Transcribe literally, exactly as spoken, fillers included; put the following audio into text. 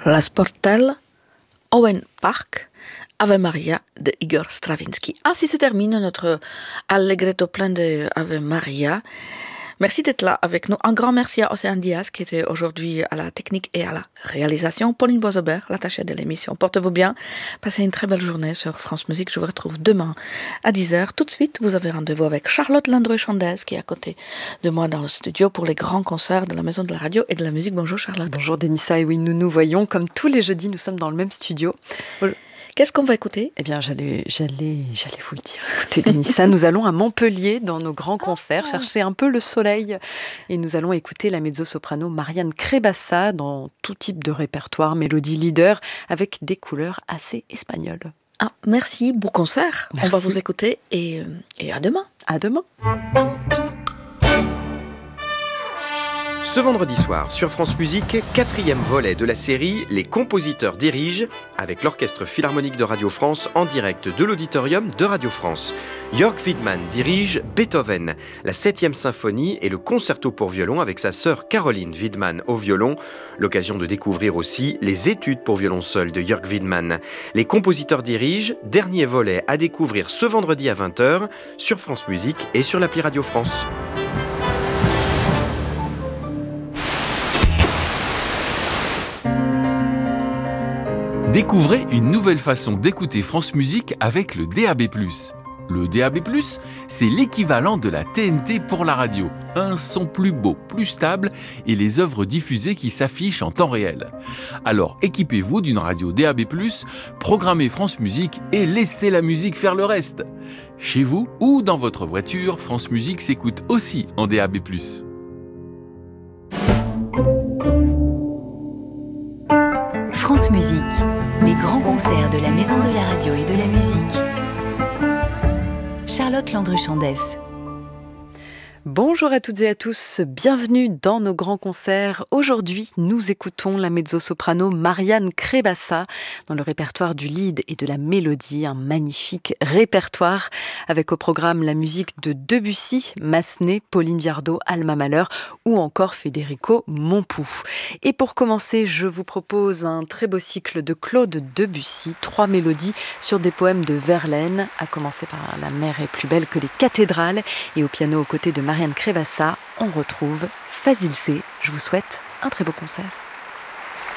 La Sportelle, Owen Park, Ave Maria de Igor Stravinsky. Ainsi se termine notre allegretto plein de Ave Maria. Merci d'être là avec nous. Un grand merci à Océane Diaz qui était aujourd'hui à la technique et à la réalisation. Pauline Boisebert, l'attachée de l'émission. Portez-vous bien. Passez une très belle journée sur France Musique. Je vous retrouve demain à dix heures. Tout de suite, vous avez rendez-vous avec Charlotte Landry-Chandès qui est à côté de moi dans le studio pour les grands concerts de la Maison de la Radio et de la Musique. Bonjour Charlotte. Bonjour Denissa. Et oui, nous nous voyons comme tous les jeudis. Nous sommes dans le même studio. Qu'est-ce qu'on va écouter ? Eh bien, j'allais, j'allais, j'allais vous le dire. Écoutez, Denissa, nous allons à Montpellier dans nos grands concerts, chercher un peu le soleil. Et nous allons écouter la mezzo-soprano Marianne Crébassa dans tout type de répertoire, mélodie leader, avec des couleurs assez espagnoles. Ah, merci, bon concert. Merci. On va vous écouter et, et à demain. À demain. Ce vendredi soir, sur France Musique, quatrième volet de la série Les compositeurs dirigent, avec l'Orchestre Philharmonique de Radio France en direct de l'Auditorium de Radio France. Jörg Widmann dirige Beethoven, la septième symphonie et le concerto pour violon avec sa sœur Caroline Widmann au violon. L'occasion de découvrir aussi les études pour violon seul de Jörg Widmann. Les compositeurs dirigent, dernier volet à découvrir ce vendredi à vingt heures sur France Musique et sur l'appli Radio France. Découvrez une nouvelle façon d'écouter France Musique avec le D A B plus. Le D A B plus, c'est l'équivalent de la T N T pour la radio. Un son plus beau, plus stable et les œuvres diffusées qui s'affichent en temps réel. Alors équipez-vous d'une radio D A B plus, programmez France Musique et laissez la musique faire le reste. Chez vous ou dans votre voiture, France Musique s'écoute aussi en D A B plus. France Musique, les grands concerts de la Maison de la Radio et de la Musique. Charlotte Landry-Chandès. Bonjour à toutes et à tous, bienvenue dans nos grands concerts. Aujourd'hui, nous écoutons la mezzo-soprano Marianne Crébassa dans le répertoire du lead et de la mélodie, un magnifique répertoire avec au programme la musique de Debussy, Massenet, Pauline Viardot, Alma Mahler ou encore Federico Montpou. Et pour commencer, je vous propose un très beau cycle de Claude Debussy, trois mélodies sur des poèmes de Verlaine, à commencer par La mer est plus belle que les cathédrales et au piano aux côtés de Marianne Crébassa, on retrouve Fazil C. Je vous souhaite un très beau concert.